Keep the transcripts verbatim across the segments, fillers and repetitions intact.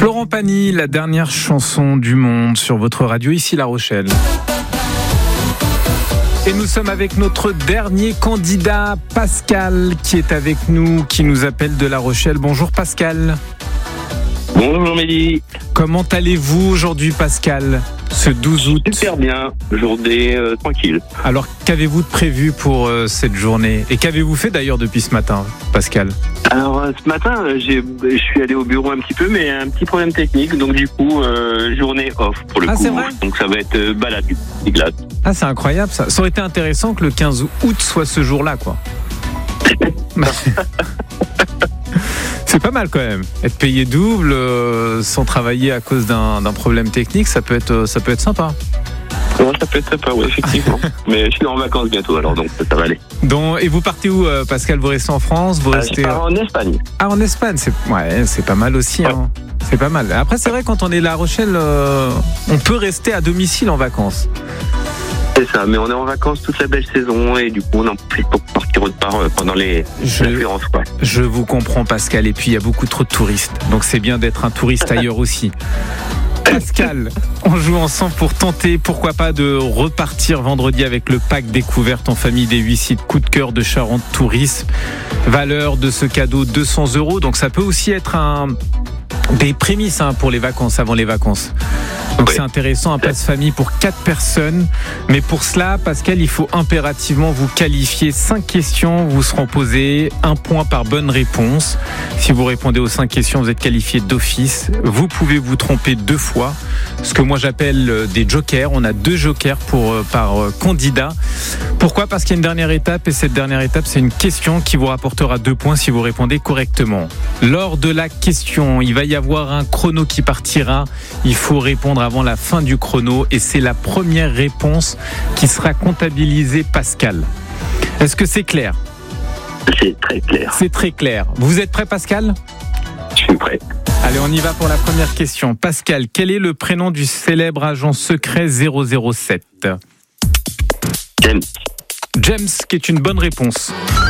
Florent Pagny, la dernière chanson du monde sur votre radio, ici La Rochelle. Et nous sommes avec notre dernier candidat, Pascal, qui est avec nous, qui nous appelle de La Rochelle. Bonjour Pascal. Bonjour Mélie. Comment allez-vous aujourd'hui Pascal, ce douze août? Super bien, journée euh, tranquille. Alors qu'avez-vous de prévu pour euh, cette journée? Et qu'avez-vous fait d'ailleurs depuis ce matin, Pascal? Alors euh, ce matin, euh, j'ai, je suis allé au bureau un petit peu, mais un petit problème technique, donc du coup, euh, journée off pour le ah, coup. C'est vrai donc ça va être euh, balade, des glaces. Ah, c'est incroyable ça. Ça aurait été intéressant que le quinze août soit ce jour-là, quoi. C'est pas mal quand même. Être payé double euh, sans travailler à cause d'un, d'un problème technique, ça peut être, ça peut être sympa. Ouais, ça peut être sympa, oui, effectivement. Mais je suis en vacances bientôt, alors donc ça va aller. Donc, et vous partez où, euh, Pascal? Vous restez en France? Vous euh, restez je pars en Espagne. Ah, en Espagne, c'est ouais, c'est pas mal aussi. Ouais. Hein. C'est pas mal. Après, c'est vrai, quand on est La Rochelle, euh, on peut rester à domicile en vacances. C'est ça, mais on est en vacances toute la belle saison et du coup on en profite pour partir autre part pendant les je, références, quoi. Je vous comprends Pascal, et puis il y a beaucoup trop de touristes, donc c'est bien d'être un touriste ailleurs aussi. Pascal, on joue ensemble pour tenter, pourquoi pas, de repartir vendredi avec le pack découverte en famille des huit sites coup de cœur de Charente Tourisme. Valeur de ce cadeau deux cents euros, donc ça peut aussi être un des prémices hein, pour les vacances, avant les vacances. Donc oui. C'est intéressant, un passe-famille pour quatre personnes. Mais pour cela, Pascal, il faut impérativement vous qualifier. Cinq questions vous seront posées, un point par bonne réponse. Si vous répondez aux cinq questions, vous êtes qualifié d'office. Vous pouvez vous tromper deux fois, ce que moi j'appelle des jokers. On a deux jokers pour, par candidat. Pourquoi? Parce qu'il y a une dernière étape, et cette dernière étape, c'est une question qui vous rapportera deux points si vous répondez correctement. Lors de la question, il va y avoir un chrono qui partira. Il faut répondre avant la fin du chrono, et c'est la première réponse qui sera comptabilisée, Pascal. Est-ce que c'est clair? C'est très clair. C'est très clair. Vous êtes prêt, Pascal? Je suis prêt. Allez, on y va pour la première question. Pascal, quel est le prénom du célèbre agent secret zéro zéro sept? James. James, qui est une bonne réponse.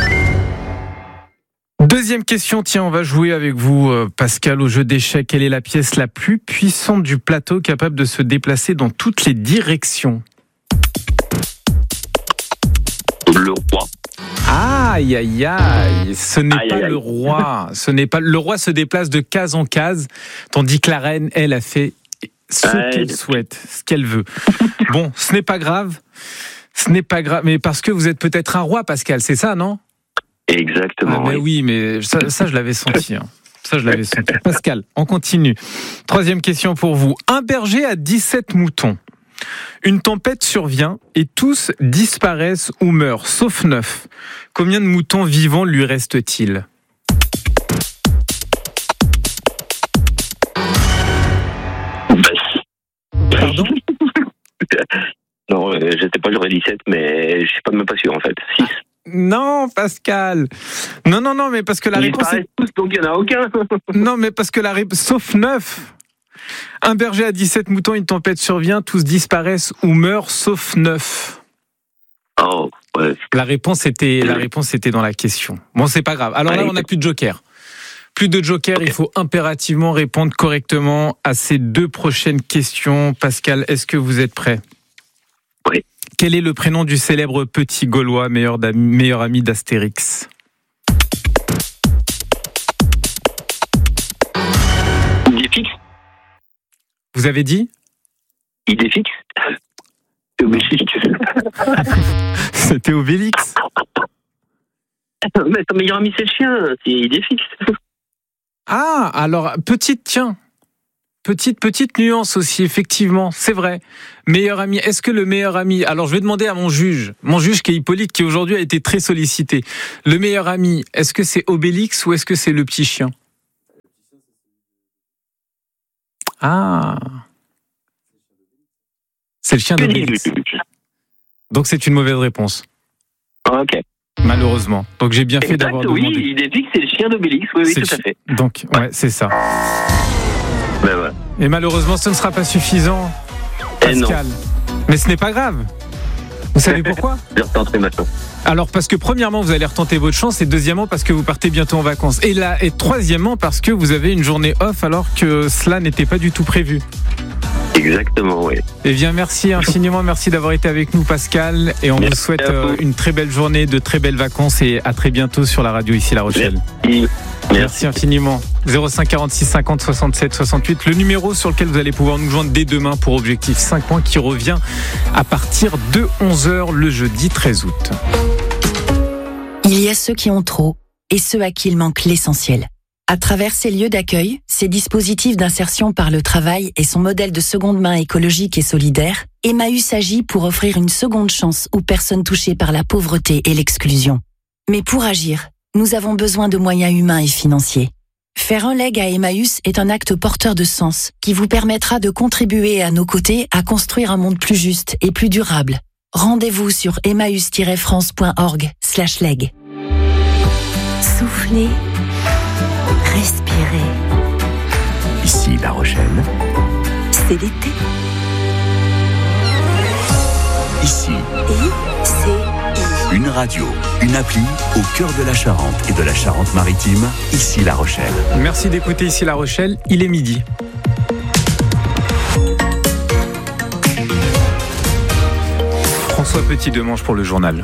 Deuxième question, tiens, on va jouer avec vous, Pascal, au jeu d'échecs. Quelle est la pièce la plus puissante du plateau, capable de se déplacer dans toutes les directions? Le roi. Aïe, aïe, aïe, ce n'est aïe, pas aïe, aïe. le roi. Ce n'est pas le roi se déplace de case en case, tandis que la reine, elle, a fait ce aïe. qu'elle souhaite, ce qu'elle veut. Bon, ce n'est pas grave. Ce n'est pas grave, mais parce que vous êtes peut-être un roi, Pascal, c'est ça, non? Exactement. Ah, mais oui, mais ça, ça je l'avais senti. Hein. Ça, je l'avais senti. Pascal, on continue. Troisième question pour vous. Un berger a dix-sept moutons. Une tempête survient et tous disparaissent ou meurent, sauf neuf. Combien de moutons vivants lui reste-t-il? Pardon? Non, je sais pas, j'aurais dix-sept, mais je suis pas même pas sûr en fait. six. Non, Pascal. Non, non, non, mais parce que la Ils réponse est... tous, donc il n'y en a aucun. Non, mais parce que la réponse... Sauf neuf. Un berger a dix-sept moutons, une tempête survient, tous disparaissent ou meurent, sauf neuf. Oh, ouais. La réponse était, la réponse était dans la question. Bon, c'est pas grave. Alors là, on n'a plus de joker. Plus de joker, il faut impérativement répondre correctement à ces deux prochaines questions. Pascal, est-ce que vous êtes prêt? Oui. Quel est le prénom du célèbre petit Gaulois, meilleur, meilleur ami d'Astérix? Idéfix. Vous avez dit? Idéfix. Obélix. C'était Obélix. Mais ton meilleur ami c'est le chien, c'est Idéfix. Ah, alors, petite, tiens. Petite, petite nuance aussi, effectivement, c'est vrai. Meilleur ami, est-ce que le meilleur ami... Alors, je vais demander à mon juge, mon juge qui est Hippolyte, qui aujourd'hui a été très sollicité. Le meilleur ami, est-ce que c'est Obélix ou est-ce que c'est le petit chien? Ah. C'est le chien d'Obélix. Donc, c'est une mauvaise réponse. Ok. Malheureusement. Donc, j'ai bien fait exact, d'avoir oui, demandé. Oui, Idéfix, c'est le chien d'Obélix, oui, oui, c'est tout à fait. Donc, ouais, c'est ça. Ben ouais. Et malheureusement, ce ne sera pas suffisant, Pascal. Eh non. Mais ce n'est pas grave. Vous savez pourquoi ? Je retenterai ma chance. Alors parce que premièrement vous allez retenter votre chance et deuxièmement parce que vous partez bientôt en vacances. Et là et troisièmement parce que vous avez une journée off alors que cela n'était pas du tout prévu. Exactement, oui. Eh bien, merci infiniment, merci d'avoir été avec nous, Pascal. Et on merci vous souhaite euh, une très belle journée, de très belles vacances et à très bientôt sur la radio ici La Rochelle. Merci, merci. Merci infiniment. zéro cinq quarante-six cinquante soixante-sept soixante-huit, le numéro sur lequel vous allez pouvoir nous joindre dès demain pour Objectif cinq points qui revient à partir de onze heures le jeudi treize août. Il y a ceux qui ont trop et ceux à qui il manque l'essentiel. À travers ces lieux d'accueil, ces dispositifs d'insertion par le travail et son modèle de seconde main écologique et solidaire, Emmaüs agit pour offrir une seconde chance aux personnes touchées par la pauvreté et l'exclusion. Mais pour agir, nous avons besoin de moyens humains et financiers. Faire un leg à Emmaüs est un acte porteur de sens qui vous permettra de contribuer à nos côtés à construire un monde plus juste et plus durable. Rendez-vous sur emmaüs tiret france point org slash leg. Soufflez. Respirez. Ici La Rochelle. C'est l'été. Ici. I C I. Une radio, une appli au cœur de la Charente et de la Charente-Maritime. Ici La Rochelle. Merci d'écouter Ici La Rochelle. Il est midi. François Petit-Demange pour le journal.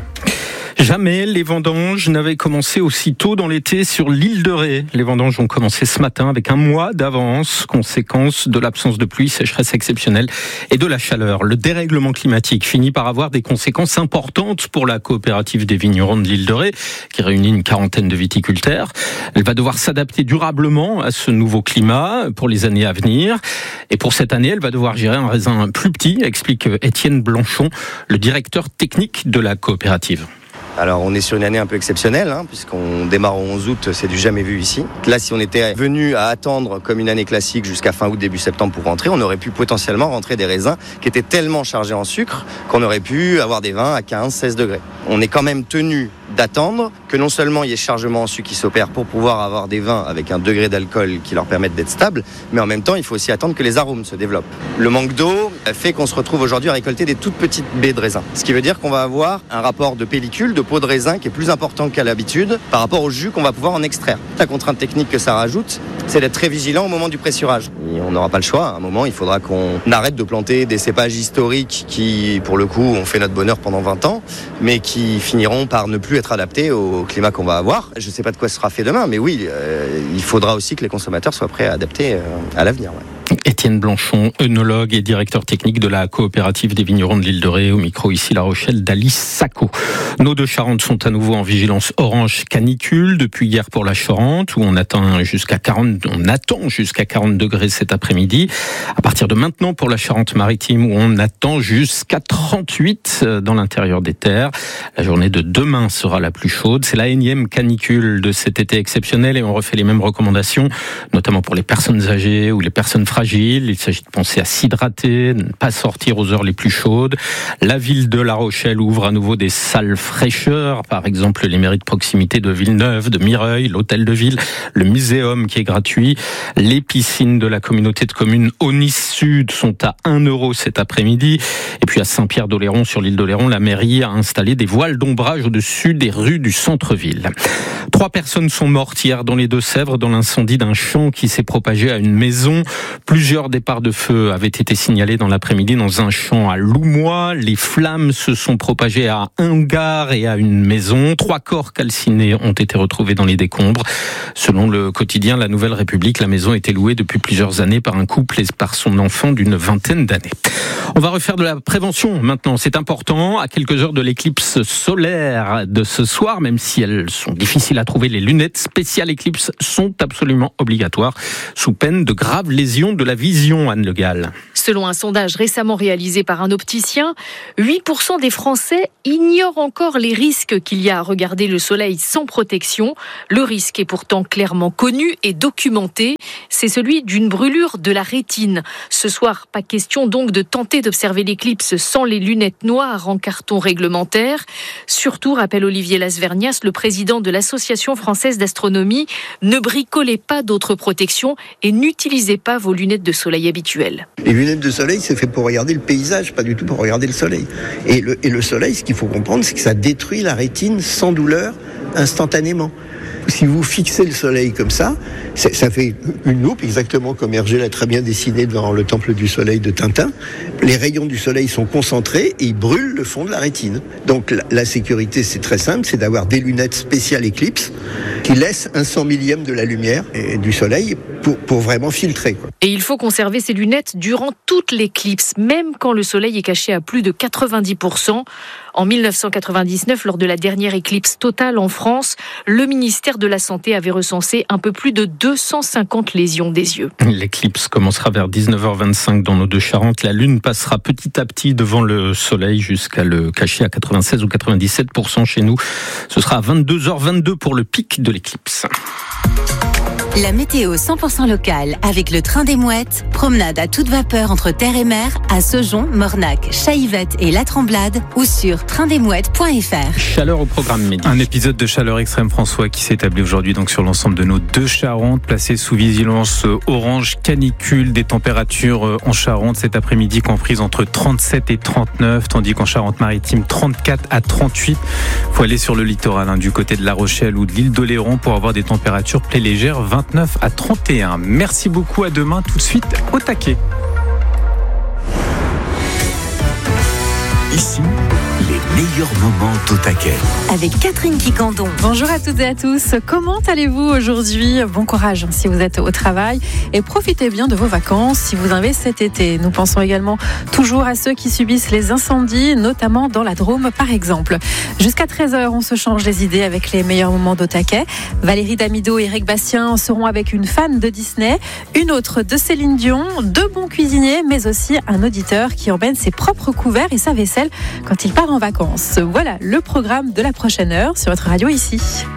Jamais les vendanges n'avaient commencé aussi tôt dans l'été sur l'île de Ré. Les vendanges ont commencé ce matin avec un mois d'avance, conséquence de l'absence de pluie, sécheresse exceptionnelle et de la chaleur. Le dérèglement climatique finit par avoir des conséquences importantes pour la coopérative des vignerons de l'île de Ré, qui réunit une quarantaine de viticulteurs. Elle va devoir s'adapter durablement à ce nouveau climat pour les années à venir. Et pour cette année, elle va devoir gérer un raisin plus petit, explique Étienne Blanchon, le directeur technique de la coopérative. Alors on est sur une année un peu exceptionnelle, hein, puisqu'on démarre au onze août, c'est du jamais vu ici. Là, si on était venu à attendre comme une année classique jusqu'à fin août, début septembre pour rentrer, on aurait pu potentiellement rentrer des raisins qui étaient tellement chargés en sucre qu'on aurait pu avoir des vins à quinze seize degrés. On est quand même tenu d'attendre que non seulement il y ait chargement en sucre qui s'opère pour pouvoir avoir des vins avec un degré d'alcool qui leur permette d'être stables, mais en même temps, il faut aussi attendre que les arômes se développent. Le manque d'eau fait qu'on se retrouve aujourd'hui à récolter des toutes petites baies de raisin. Ce qui veut dire qu'on va avoir un rapport de pellicule, de peau de raisin qui est plus important qu'à l'habitude par rapport au jus qu'on va pouvoir en extraire. La contrainte technique que ça rajoute, c'est d'être très vigilant au moment du pressurage. Et on n'aura pas le choix. À un moment, il faudra qu'on arrête de planter des cépages historiques qui, pour le coup, ont fait notre bonheur pendant vingt ans, mais qui finiront par ne plus être adaptés au climat qu'on va avoir. Je ne sais pas de quoi ce sera fait demain, mais oui, euh, il faudra aussi que les consommateurs soient prêts à adapter euh, à l'avenir. Ouais. Étienne Blanchon, œnologue et directeur technique de la coopérative des vignerons de l'île de Ré, au micro ici La Rochelle d'Alice Sacco. Nos deux Charentes sont à nouveau en vigilance orange canicule depuis hier pour la Charente, où on atteint jusqu'à quarante, on attend jusqu'à quarante degrés cet après-midi. À partir de maintenant pour la Charente-Maritime, où on attend jusqu'à trente-huit dans l'intérieur des terres. La journée de demain sera la plus chaude. C'est la énième canicule de cet été exceptionnel et on refait les mêmes recommandations, notamment pour les personnes âgées ou les personnes fragiles. Il s'agit de penser à s'hydrater, de ne pas sortir aux heures les plus chaudes. La ville de La Rochelle ouvre à nouveau des salles fraîcheur, par exemple les mairies de proximité de Villeneuve, de Mireuil, l'hôtel de ville, le muséum qui est gratuit. Les piscines de la communauté de communes Aunis Sud sont à un euro cet après-midi. Et puis à Saint-Pierre-d'Oléron, sur l'île d'Oléron, la mairie a installé des voiles d'ombrage au-dessus des rues du centre-ville. Trois personnes sont mortes hier dans les Deux-Sèvres dans l'incendie d'un champ qui s'est propagé à une maison. Plusieurs départs de feu avaient été signalés dans l'après-midi dans un champ à Loumois. Les flammes se sont propagées à un gare et à une maison. Trois corps calcinés ont été retrouvés dans les décombres. Selon le quotidien La Nouvelle République, la maison était louée depuis plusieurs années par un couple et par son enfant d'une vingtaine d'années. On va refaire de la prévention maintenant. C'est important. À quelques heures de l'éclipse solaire de ce soir, même si elles sont difficiles à trouver, les lunettes spéciales éclipse sont absolument obligatoires, sous peine de graves lésions de la vision, Anne Le Gall. Selon un sondage récemment réalisé par un opticien, huit pour cent des Français ignorent encore les risques qu'il y a à regarder le soleil sans protection. Le risque est pourtant clairement connu et documenté. C'est celui d'une brûlure de la rétine. Ce soir, pas question donc de tenter d'observer l'éclipse sans les lunettes noires en carton réglementaire. Surtout, rappelle Olivier Lasvernias, le président de l'Association française d'astronomie, ne bricolez pas d'autres protections et n'utilisez pas vos lunettes de soleil habituelles. Les lunettes lunettes de soleil, c'est fait pour regarder le paysage, pas du tout pour regarder le soleil. Et le, et le soleil, ce qu'il faut comprendre, c'est que ça détruit la rétine sans douleur, instantanément. Si vous fixez le soleil comme ça, ça fait une loupe, exactement comme Hergé l'a très bien dessiné dans le Temple du Soleil de Tintin. Les rayons du soleil sont concentrés et ils brûlent le fond de la rétine. Donc la, la sécurité, c'est très simple, c'est d'avoir des lunettes spéciales Eclipse qui laissent un cent millième de la lumière et du soleil pour, pour vraiment filtrer, quoi. Et il faut conserver ces lunettes durant toute l'éclipse, même quand le soleil est caché à plus de quatre-vingt-dix pour cent. En dix-neuf cent quatre-vingt-dix-neuf, lors de la dernière éclipse totale en France, le ministère de la Santé avait recensé un peu plus de deux cent cinquante lésions des yeux. L'éclipse commencera vers dix-neuf heures vingt-cinq dans nos deux Charentes. La Lune passera petit à petit devant le Soleil jusqu'à le cacher à quatre-vingt-seize ou quatre-vingt-dix-sept pour cent chez nous. Ce sera à vingt-deux heures vingt-deux pour le pic de l'éclipse. La météo cent pour cent locale avec le train des Mouettes. Promenade à toute vapeur entre terre et mer à Saujon, Mornac, Chaillevette et La Tremblade ou sur train des mouettes point f r. Chaleur au programme Mehdi. Un épisode de chaleur extrême, François, qui s'établit aujourd'hui donc sur l'ensemble de nos deux Charentes, placées sous vigilance orange canicule. Des températures en Charente cet après-midi comprises entre trente-sept et trente-neuf, tandis qu'en Charente-Maritime trente-quatre à trente-huit. Il faut aller sur le littoral, hein, du côté de La Rochelle ou de l'île d'Oléron pour avoir des températures plus légères, vingt-neuf à trente et un. Merci beaucoup, à demain, tout de suite au taquet. Ici, les meilleurs moments au taquet. Avec Catherine Quicandon. Bonjour à toutes et à tous. Comment allez-vous aujourd'hui ? Bon courage si vous êtes au travail et profitez bien de vos vacances si vous en avez cet été. Nous pensons également toujours à ceux qui subissent les incendies, notamment dans la Drôme par exemple. Jusqu'à treize heures, on se change les idées avec les meilleurs moments d'au taquet. Valérie Damido et Eric Bastien seront avec une fan de Disney, une autre de Céline Dion, deux bons cuisiniers, mais aussi un auditeur qui emmène ses propres couverts et sa vaisselle quand il part en vacances. Voilà le programme de la prochaine heure sur votre radio ici.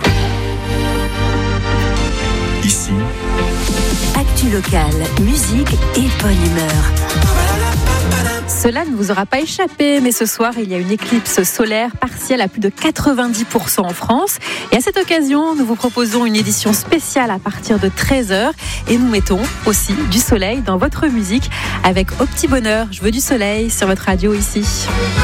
Ici, Actu locale, musique et bonne humeur. Cela ne vous aura pas échappé, mais ce soir, il y a une éclipse solaire partielle à plus de quatre-vingt-dix pour cent en France. Et à cette occasion, nous vous proposons une édition spéciale à partir de treize heures. Et nous mettons aussi du soleil dans votre musique avec Au Petit Bonheur. Je veux du soleil sur votre radio ici.